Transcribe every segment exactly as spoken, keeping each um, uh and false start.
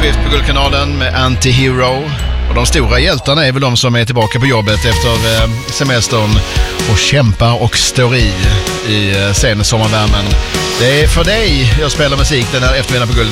Swift på Guldkanalen med Anti-Hero. Och de stora hjältarna är väl de som är tillbaka på jobbet efter eh, semestern och kämpar och står i i eh, sen sommarvärmen. Det är för dig jag spelar musik den här eftermiddagen på Guld.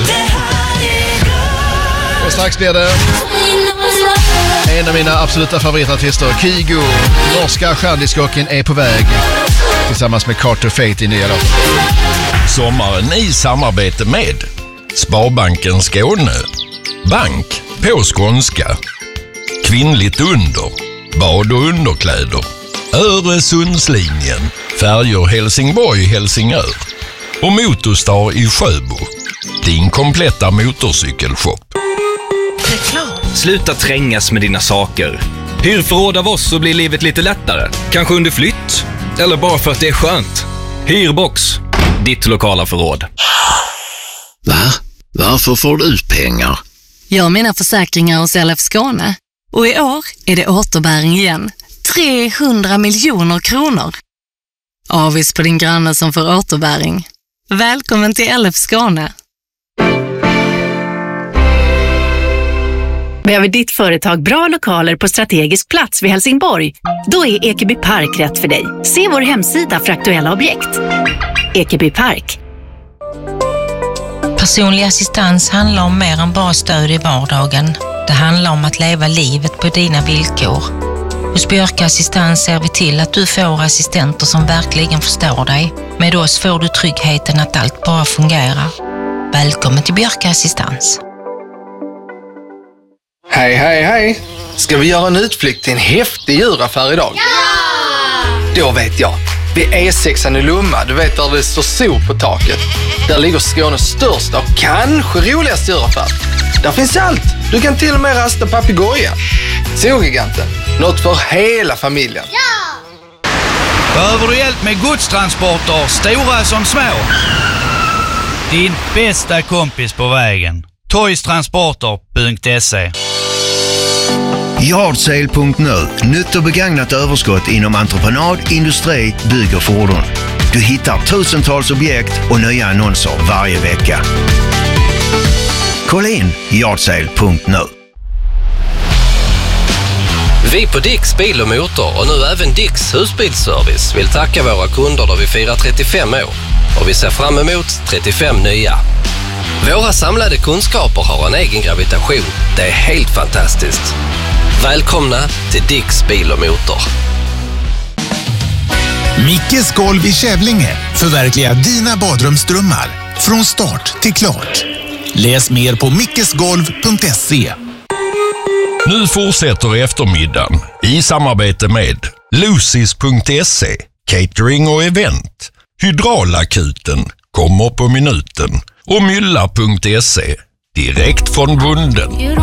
Och strax blir det en av mina absoluta favoritartister, Kygo. Norska stjärndiskocken är på väg tillsammans med Carter Fate i nya låten. Sommaren i samarbete med Sparbanken Skåne, bank på skånska, kvinnligt under, bad och underkläder, Öresundslinjen, färjor Helsingborg, Helsingör och Motorstar i Sjöbo, din kompletta motorcykelshop. Sluta trängas med dina saker. Hyr förråd av oss så blir livet lite lättare. Kanske under flytt, eller bara för att det är skönt. Hyrbox, ditt lokala förråd. Va? Varför får du ut pengar? Jag har mina försäkringar hos L F Skåne. Och i år är det återbäring igen. trehundra miljoner kronor. Avis på din granne som får återbäring. Välkommen till L F Skåne. Behöver ditt företag bra lokaler på strategisk plats vid Helsingborg? Då är Ekeby Park rätt för dig. Se vår hemsida för aktuella objekt. Ekeby Park. Personlig assistans handlar om mer än bara stöd i vardagen. Det handlar om att leva livet på dina villkor. Hos Björka Assistans ser vi till att du får assistenter som verkligen förstår dig. Med oss får du tryggheten att allt bara fungerar. Välkommen till Björka Assistans. Hej, hej, hej! Ska vi göra en utflykt till en häftig djuraffär idag? Ja! Då vet jag. Vid E sexan i Lomma, du vet där det står sol på taket. Där ligger Skånes största och kanske roligaste djuraffär. Där finns allt. Du kan till och med rasta papegoja. Zogiganten. Något för hela familjen. Ja! Behöver du hjälp med godstransporter, stora som små? Din bästa kompis på vägen. toystransporter punkt se. Yardsale punkt nu. Nytt och begagnat överskott inom entreprenad, industri, bygg och fordon. Du hittar tusentals objekt och nya annonser varje vecka. Kolla in yardsale punkt nu. Vi på Dicks Bil och Motor och nu även Dicks Husbilsservice vill tacka våra kunder då vi firar trettiofem år. Och vi ser fram emot trettiofem nya. Våra samlade kunskaper har en egen gravitation. Det är helt fantastiskt. Välkomna till Dicks Bil och Motor. Mickes golv i Kävlinge förverkligar dina badrumsdrömmar från start till klart. Läs mer på mickesgolv punkt se. Nu fortsätter eftermiddagen i samarbete med Lucis punkt se, catering och event, Hydraulakuten, kommer på minuten och Mylla punkt se, direkt från bunden.